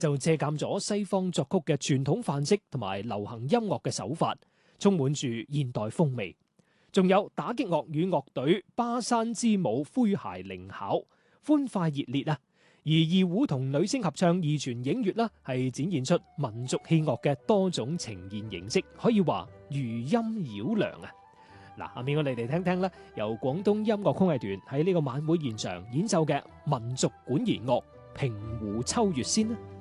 就借鑑咗西方作曲嘅傳統範式同埋流行音樂嘅手法，充滿住現代風味。仲有打擊樂與樂隊巴山之舞詼諧靈巧，歡快熱烈啊！而二胡同女聲合唱二泉映月啦，係展現出民族器樂嘅多種呈現形式，可以話餘音繞梁啊！嗱，下面我哋嚟聽聽咧，由廣東音樂曲藝團喺呢個晚會現場演奏嘅民族管弦樂《平湖秋月》先啦。